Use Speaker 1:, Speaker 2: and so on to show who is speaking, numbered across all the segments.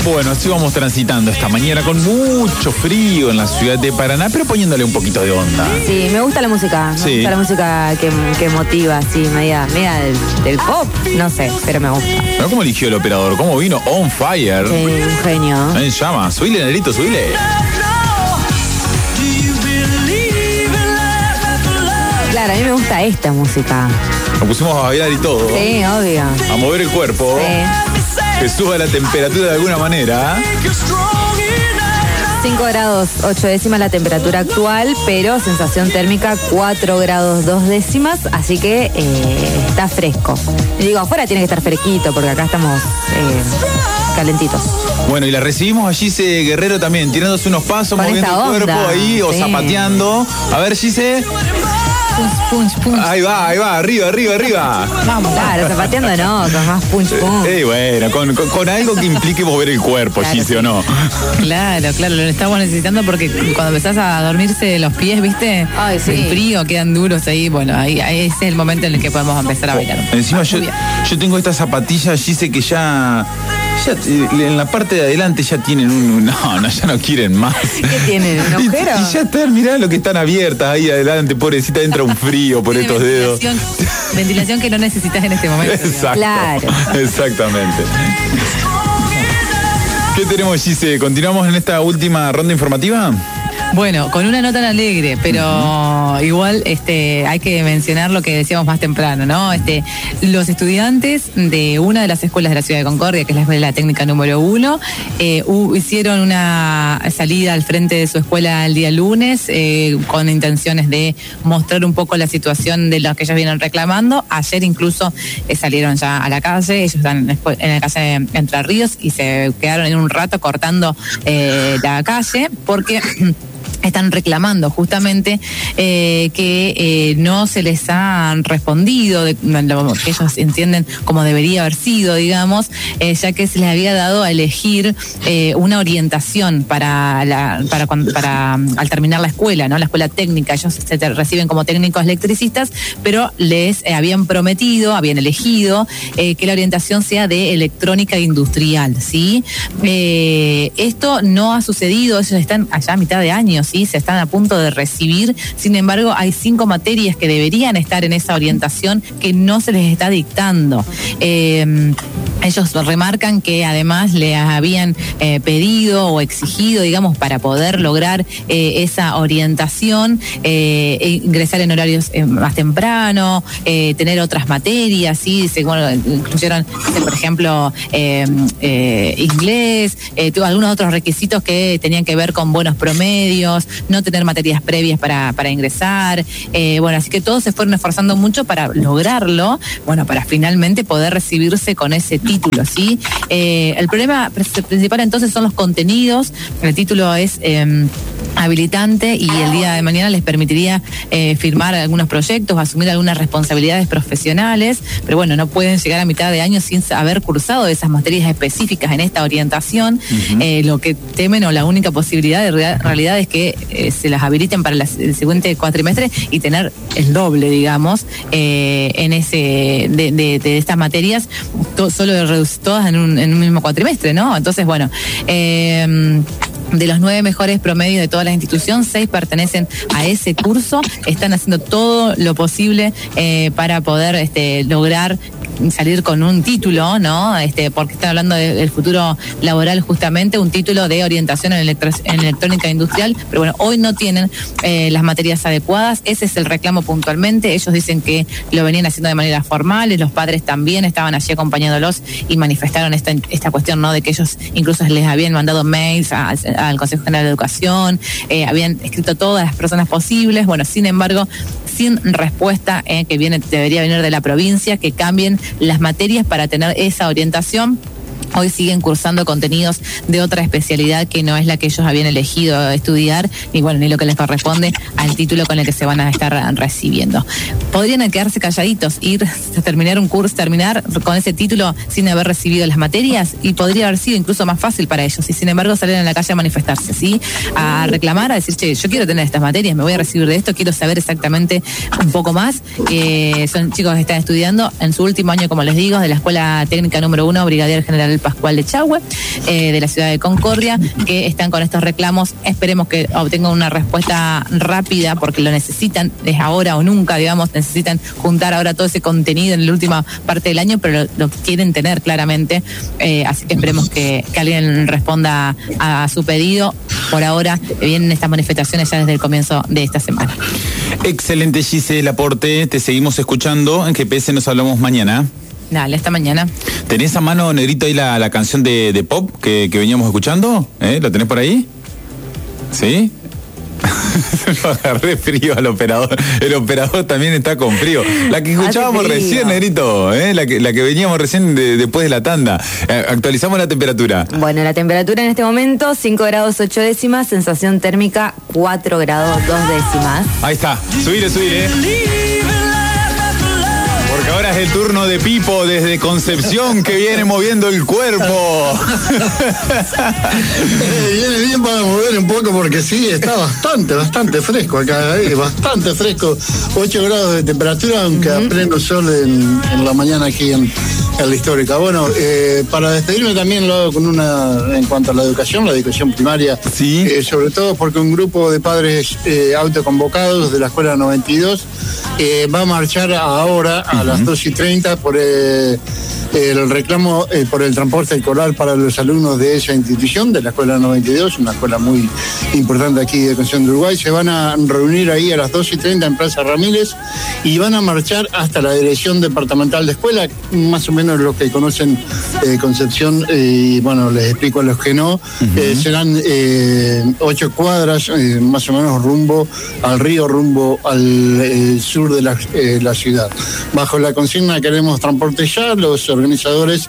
Speaker 1: Bueno, así vamos transitando esta mañana con mucho frío en la ciudad de Paraná, pero poniéndole un poquito de onda.
Speaker 2: Sí, me gusta la música. Me gusta la música que motiva, así, media del pop. No sé, pero me gusta.
Speaker 1: ¿No? ¿Cómo eligió el operador? ¿Cómo vino? On fire.
Speaker 2: Sí, un genio.
Speaker 1: En llama. Subile, Nerito, subile.
Speaker 2: Claro, a mí me gusta esta música.
Speaker 1: Nos pusimos a bailar y todo.
Speaker 2: Sí, obvio.
Speaker 1: A mover el cuerpo.
Speaker 2: Sí.
Speaker 1: Que suba la temperatura de alguna manera.
Speaker 2: 5 grados 8 décimas la temperatura actual, pero sensación térmica 4 grados 2 décimas, así que está fresco. Y digo, afuera tiene que estar fresquito, porque acá estamos calentitos.
Speaker 1: Bueno, y la recibimos a Gise Guerrero también, tirándose unos pasos,
Speaker 2: con
Speaker 1: moviendo el cuerpo ahí, o zapateando. A ver, Gise.
Speaker 3: Punch.
Speaker 1: Ahí va, arriba.
Speaker 2: Vamos, claro, zapateando no, con más punch.
Speaker 1: Bueno, con algo que implique mover el cuerpo, claro, Gise, sí. ¿O no?
Speaker 3: Claro, lo estamos necesitando porque cuando empezás a dormirse los pies, ¿viste?
Speaker 2: Ay, sí.
Speaker 3: El frío, quedan duros ahí, bueno, ahí ese es el momento en el que podemos empezar a bailar.
Speaker 1: Encima yo tengo estas zapatillas, Gise, que ya en la parte de adelante ya tienen ya no quieren más.
Speaker 2: ¿Qué tienen? ¿Un agujero?
Speaker 1: Y ya están, mirá lo que están abiertas ahí adelante, pobrecita, entra un frío por estos dedos.
Speaker 3: Ventilación que no necesitas en este momento.
Speaker 1: Exacto,
Speaker 2: claro.
Speaker 1: Exactamente. ¿Qué tenemos, Gise? ¿Continuamos en esta última ronda informativa?
Speaker 3: Bueno, con una nota tan alegre, pero igual hay que mencionar lo que decíamos más temprano, ¿no? Los estudiantes de una de las escuelas de la ciudad de Concordia, que es la Escuela Técnica número 1, hicieron una salida al frente de su escuela el día lunes con intenciones de mostrar un poco la situación de lo que ellos vienen reclamando. Ayer incluso salieron ya a la calle, ellos están en la calle Entre Ríos y se quedaron en un rato cortando la calle porque están reclamando justamente que no se les ha respondido de lo que ellos entienden como debería haber sido, digamos, ya que se les había dado a elegir una orientación para al terminar la escuela, ¿no? La escuela técnica. Ellos se reciben como técnicos electricistas, pero les habían elegido que la orientación sea de electrónica industrial, ¿sí? Esto no ha sucedido, ellos están allá a mitad de año, ¿sí? Se están a punto de recibir, sin embargo hay 5 materias que deberían estar en esa orientación que no se les está dictando. Ellos remarcan que además le habían pedido o exigido, digamos, para poder lograr esa orientación, ingresar en horarios más temprano, tener otras materias, ¿sí? Incluyeron, por ejemplo, inglés, algunos otros requisitos que tenían que ver con buenos promedios, no tener materias previas para ingresar. Bueno, así que todos se fueron esforzando mucho para lograrlo, bueno, para finalmente poder recibirse con ese título, ¿sí? El problema principal entonces son los contenidos. El título es habilitante y el día de mañana les permitiría firmar algunos proyectos, asumir algunas responsabilidades profesionales, pero bueno, no pueden llegar a mitad de año sin haber cursado esas materias específicas en esta orientación. Lo que temen, o la única posibilidad de realidad, es que se las habiliten para el siguiente cuatrimestre y tener el doble, digamos, en de estas materias, solo todas en un mismo cuatrimestre, ¿no? Entonces, bueno, de los 9 mejores promedios de toda la institución, 6 pertenecen a ese curso. Están haciendo todo lo posible para poder lograr salir con un título, ¿no? Porque están hablando del futuro laboral, justamente, un título de orientación en electrónica industrial, pero bueno, hoy no tienen las materias adecuadas. Ese es el reclamo puntualmente. Ellos dicen que lo venían haciendo de manera formal, y los padres también estaban allí acompañándolos y manifestaron esta cuestión, ¿no? De que ellos incluso les habían mandado mails al Consejo General de Educación, habían escrito todas las personas posibles, bueno, sin embargo, sin respuesta que debería venir de la provincia, que cambien las materias para tener esa orientación. Hoy siguen cursando contenidos de otra especialidad que no es la que ellos habían elegido estudiar, ni lo que les corresponde al título con el que se van a estar recibiendo. Podrían quedarse calladitos, terminar un curso, terminar con ese título sin haber recibido las materias, y podría haber sido incluso más fácil para ellos, y sin embargo salen a la calle a manifestarse, ¿sí? A reclamar, a decir, che, yo quiero tener estas materias, me voy a recibir de esto, quiero saber exactamente un poco más. Son chicos que están estudiando en su último año, como les digo, de la Escuela Técnica número 1, Brigadier General Pascual de Chahue, de la ciudad de Concordia, que están con estos reclamos. Esperemos que obtengan una respuesta rápida, porque lo necesitan, es ahora o nunca, digamos, necesitan juntar ahora todo ese contenido en la última parte del año, pero lo quieren tener claramente, así que esperemos que alguien responda a su pedido. Por ahora vienen estas manifestaciones ya desde el comienzo de esta semana.
Speaker 1: Excelente, Gise Laporte, te seguimos escuchando. En GPS nos hablamos mañana.
Speaker 3: Dale, hasta mañana.
Speaker 1: ¿Tenés a mano, Negrito, ahí la canción de pop que veníamos escuchando? ¿La tenés por ahí? ¿Sí? Lo agarré frío al operador. El operador también está con frío. La que escuchábamos recién, Negrito, la que veníamos recién después de la tanda. Actualizamos la temperatura.
Speaker 2: Bueno, la temperatura en este momento 5 grados 8 décimas, sensación térmica 4 grados 2 décimas.
Speaker 1: Ahí está, subile. Porque ahora es el turno de Pipo desde Concepción, que viene moviendo el cuerpo.
Speaker 4: Viene bien para mover un poco, porque sí, está bastante fresco acá, bastante fresco. 8 grados de temperatura, aunque a pleno sol en la mañana aquí en la histórica. Bueno, para despedirme también lo hago con en cuanto a la educación primaria.
Speaker 1: Sí.
Speaker 4: Sobre todo porque un grupo de padres autoconvocados de la Escuela 92 va a marchar ahora a las 2:30 por el reclamo por el transporte escolar para los alumnos de esa institución, de la Escuela 92, una escuela muy importante aquí de Concepción de Uruguay. Se van a reunir ahí a las 2:30 en Plaza Ramírez y van a marchar hasta la Dirección Departamental de Escuela, más o menos los que conocen Concepción, y bueno, les explico a los que no. Serán 8 cuadras, más o menos rumbo al río, rumbo al sur de la ciudad. Bajo la consigna "Queremos transporte ya", los organizadores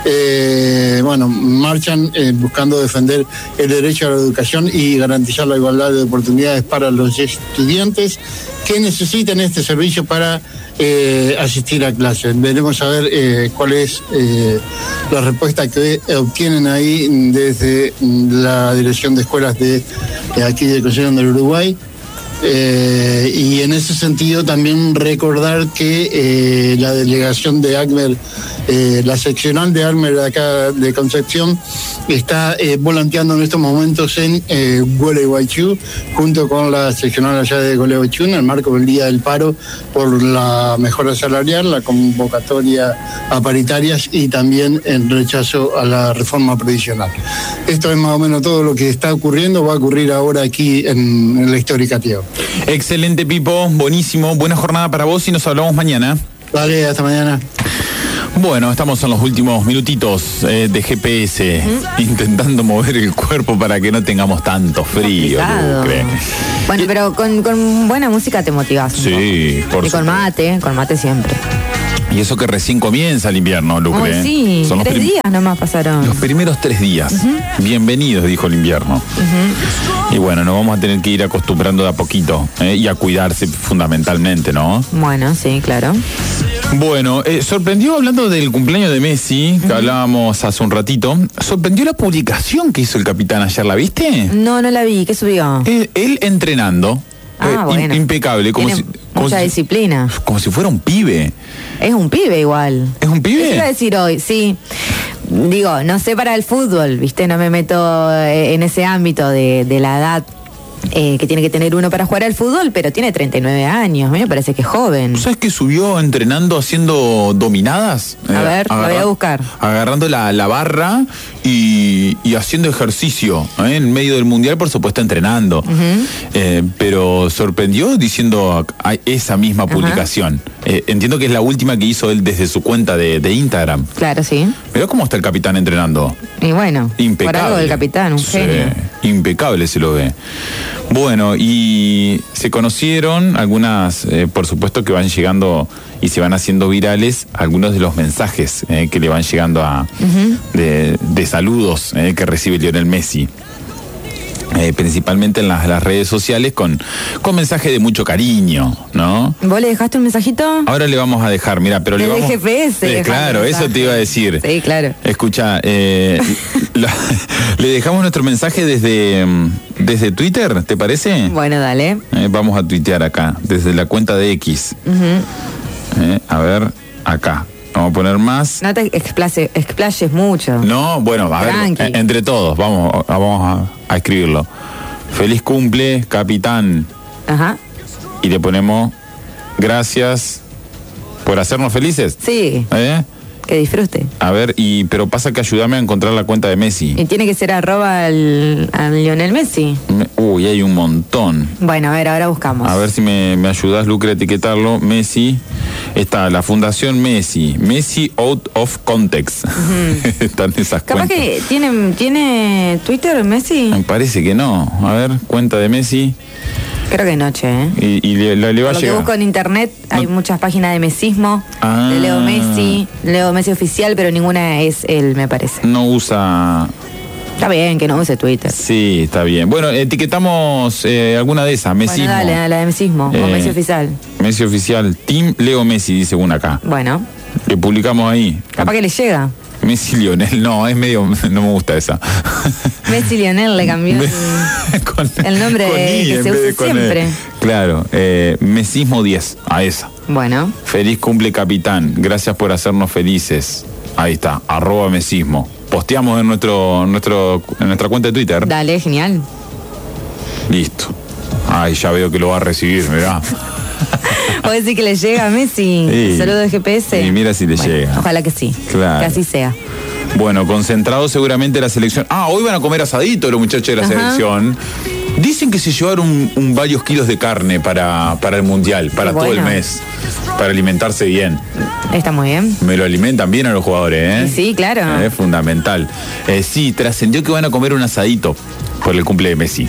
Speaker 4: marchan buscando defender el derecho a la educación y garantizar la igualdad de oportunidades para los estudiantes que necesiten este servicio para asistir a clases. Veremos a ver cuál es la respuesta que obtienen ahí desde la Dirección de Escuelas de aquí de Concepción del Uruguay. Y en ese sentido también recordar que la delegación de ACMER, la seccional de ACMER de acá de Concepción, está volanteando en estos momentos en Gualeguaychú, junto con la seccional allá de Gualeguaychú, en el marco del Día del Paro, por la mejora salarial, la convocatoria a paritarias y también el rechazo a la reforma previsional. Esto es más o menos todo lo que está ocurriendo, va a ocurrir ahora aquí en la histórica Tiago.
Speaker 1: Excelente, Pipo, buenísimo, buena jornada para vos y nos hablamos mañana.
Speaker 4: Vale, hasta mañana.
Speaker 1: Bueno, estamos en los últimos minutitos de GPS, intentando mover el cuerpo para que no tengamos tanto frío, Lucre.
Speaker 2: Bueno, pero con buena música te motivas.
Speaker 1: Sí, por supuesto.
Speaker 2: Y con mate siempre.
Speaker 1: Y eso que recién comienza el invierno, Lucre.
Speaker 2: Oh, sí, son 3 días nomás pasaron.
Speaker 1: Los primeros 3 días. Bienvenidos, dijo el invierno. Y bueno, nos vamos a tener que ir acostumbrando de a poquito y a cuidarse fundamentalmente, ¿no?
Speaker 2: Bueno, sí, claro.
Speaker 1: Bueno, sorprendió, hablando del cumpleaños de Messi, que hablábamos hace un ratito, sorprendió la publicación que hizo el capitán ayer, ¿la viste?
Speaker 2: No la vi, ¿qué subió?
Speaker 1: Él entrenando.
Speaker 2: Bueno.
Speaker 1: Impecable.
Speaker 2: Mucha disciplina.
Speaker 1: Como si fuera un pibe.
Speaker 2: Es un pibe igual.
Speaker 1: ¿Es un pibe?
Speaker 2: Eso iba a decir hoy, sí. Digo, no sé para el fútbol, ¿viste? No me meto en ese ámbito de la edad que tiene que tener uno para jugar al fútbol, pero tiene 39 años, a mí me parece que es joven.
Speaker 1: ¿Sabes que subió entrenando haciendo dominadas?
Speaker 2: A ver, lo voy a buscar.
Speaker 1: Agarrando la barra y haciendo ejercicio, en medio del mundial, por supuesto, entrenando. Pero sorprendió diciendo esa misma publicación. Entiendo que es la última que hizo él desde su cuenta de Instagram.
Speaker 2: Claro, sí.
Speaker 1: Mirá cómo está el capitán entrenando.
Speaker 2: Y bueno,
Speaker 1: impecable.
Speaker 2: Por algo del capitán, un genio.
Speaker 1: Impecable se lo ve. Bueno, y se conocieron algunas, por supuesto que van llegando y se van haciendo virales algunos de los mensajes que le van llegando de saludos que recibe Lionel Messi. Principalmente en las redes sociales con mensajes de mucho cariño, ¿no?
Speaker 2: ¿Vos le dejaste un mensajito?
Speaker 1: Ahora le vamos a dejar, mira, pero le vamos...
Speaker 2: GPS.
Speaker 1: Claro, eso te iba a decir.
Speaker 2: Sí, claro.
Speaker 1: Escucha, le dejamos nuestro mensaje desde Twitter, ¿te parece?
Speaker 2: Bueno, dale.
Speaker 1: Vamos a tuitear acá, desde la cuenta de X. A ver, acá. Vamos a poner más.
Speaker 2: No te explayes mucho.
Speaker 1: No, bueno, a
Speaker 2: Tranqui.
Speaker 1: ver, entre todos, vamos a escribirlo. Feliz cumple, capitán.
Speaker 2: Ajá.
Speaker 1: Y le ponemos gracias por hacernos felices.
Speaker 2: Sí, que disfrute.
Speaker 1: A ver, pero pasa que ayúdame a encontrar la cuenta de Messi.
Speaker 2: Y tiene que ser @ al Lionel Messi.
Speaker 1: Uy, hay un montón.
Speaker 2: Bueno, a ver, ahora buscamos.
Speaker 1: A ver si me ayudas, Lucre, a etiquetarlo. Messi. Está la Fundación Messi. Messi Out of Context. Están esas
Speaker 2: Capaz
Speaker 1: cuentas.
Speaker 2: que tiene Twitter Messi.
Speaker 1: Me parece que no. A ver, cuenta de Messi.
Speaker 2: Creo que no, che.
Speaker 1: Y le va a
Speaker 2: Por lo que
Speaker 1: llegar.
Speaker 2: busco en internet, hay muchas páginas de mesismo,
Speaker 1: Ah.
Speaker 2: de Leo Messi oficial, pero ninguna es él, me parece.
Speaker 1: No usa.
Speaker 2: Está bien que no use Twitter.
Speaker 1: Sí, está bien. Bueno, etiquetamos alguna de esas. Messi.
Speaker 2: Bueno, dale, a la de mesismo, o Messi oficial.
Speaker 1: Messi oficial. Team Leo Messi, dice una acá.
Speaker 2: Bueno,
Speaker 1: Que publicamos ahí.
Speaker 2: capaz que le llega.
Speaker 1: Messi Lionel. No, es medio. No me gusta esa.
Speaker 2: Messi Lionel le cambió el nombre
Speaker 1: con I
Speaker 2: que
Speaker 1: en
Speaker 2: se
Speaker 1: vez de
Speaker 2: usa
Speaker 1: con E.
Speaker 2: siempre.
Speaker 1: Claro, Mesismo 10, a esa.
Speaker 2: Bueno,
Speaker 1: Feliz cumple, capitán. Gracias por hacernos felices. Ahí está, @mesismo. Posteamos en nuestra cuenta de Twitter.
Speaker 2: dale, genial.
Speaker 1: Listo. Ay, ya veo que lo va a recibir, mirá.
Speaker 2: ¿Puedo decir que le llega a Messi?
Speaker 1: Sí.
Speaker 2: Saludo de GPS.
Speaker 1: Y mira si le
Speaker 2: Bueno,
Speaker 1: llega.
Speaker 2: Ojalá que sí.
Speaker 1: Claro.
Speaker 2: Que así sea.
Speaker 1: Bueno, concentrado seguramente la selección. Hoy van a comer asadito los muchachos de la
Speaker 2: Ajá.
Speaker 1: selección. Dicen que se llevaron varios kilos de carne para el Mundial, para
Speaker 2: Qué
Speaker 1: todo el
Speaker 2: bueno.
Speaker 1: mes, para alimentarse bien.
Speaker 2: Está muy bien.
Speaker 1: Me lo alimentan bien a los jugadores, ¿eh?
Speaker 2: Sí, claro.
Speaker 1: Es fundamental. Sí, trascendió que van a comer un asadito por el cumple de Messi.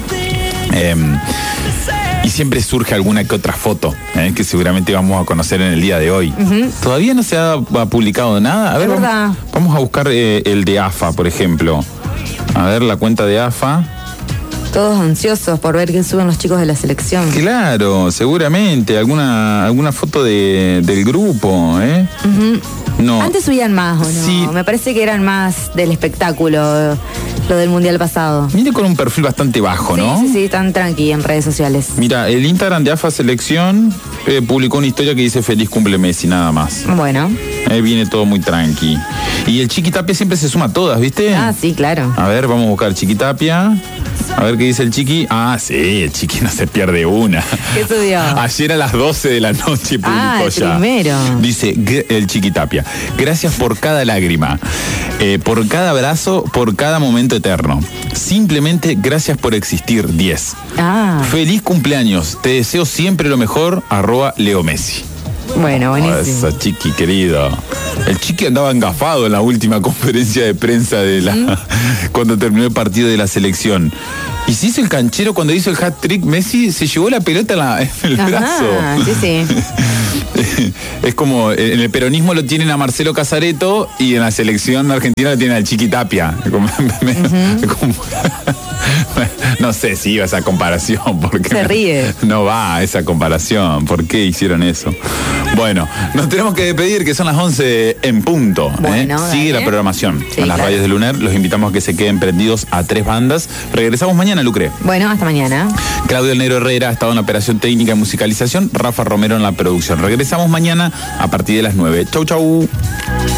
Speaker 1: Y siempre surge alguna que otra foto, que seguramente vamos a conocer en el día de hoy. Todavía no se ha publicado nada. A ver,
Speaker 2: Es verdad.
Speaker 1: vamos a buscar el de AFA, por ejemplo. A ver, la cuenta de AFA.
Speaker 2: Todos ansiosos por ver qué suben los chicos de la selección.
Speaker 1: Claro, seguramente. Alguna foto del grupo, ¿eh? No.
Speaker 2: Antes subían más, ¿o no?
Speaker 1: Sí.
Speaker 2: Me parece que eran más del espectáculo, lo del mundial pasado.
Speaker 1: Viene con un perfil bastante bajo, ¿no?
Speaker 2: Sí, tan tranqui en redes sociales.
Speaker 1: Mira, el Instagram de AFA Selección publicó una historia que dice feliz cumple Messi, nada más.
Speaker 2: Bueno.
Speaker 1: Viene todo muy tranqui. Y el Chiqui Tapia siempre se suma a todas, ¿viste?
Speaker 2: Sí, claro.
Speaker 1: A ver, vamos a buscar Chiqui Tapia. A ver qué dice el Chiqui. Sí, el Chiqui no se pierde una.
Speaker 2: ¿Qué subió?
Speaker 1: Ayer a las 12 de la noche publicó
Speaker 2: el
Speaker 1: ya.
Speaker 2: primero.
Speaker 1: Dice el Chiqui Tapia. Gracias por cada lágrima, por cada abrazo, por cada momento eterno. Simplemente gracias por existir, 10. Feliz cumpleaños. Te deseo siempre lo mejor. @Leo Messi.
Speaker 2: Bueno, buenísimo.
Speaker 1: Esa Chiqui, querido. El Chiqui andaba engafado en la última conferencia de prensa cuando terminó el partido de la selección. Y se hizo el canchero cuando hizo el hat-trick. Messi se llevó la pelota en el brazo.
Speaker 2: Sí.
Speaker 1: Es como, en el peronismo lo tienen a Marcelo Casareto y en la selección argentina lo tienen al Chiqui Tapia. No sé si iba esa comparación. Porque
Speaker 2: Se ríe.
Speaker 1: No va esa comparación. ¿Por qué hicieron eso? Bueno, nos tenemos que despedir, que son las 11 en punto.
Speaker 2: Bueno,
Speaker 1: Sigue
Speaker 2: dale.
Speaker 1: la programación
Speaker 2: Sí,
Speaker 1: en las
Speaker 2: claro.
Speaker 1: radios de Lunar. Los invitamos a que se queden prendidos a 3 bandas. Regresamos mañana, Lucre.
Speaker 2: Bueno, hasta mañana.
Speaker 1: Claudio El Negro Herrera ha estado en la operación técnica y musicalización. Rafa Romero en la producción. Regresamos mañana a partir de las 9. Chau, chau.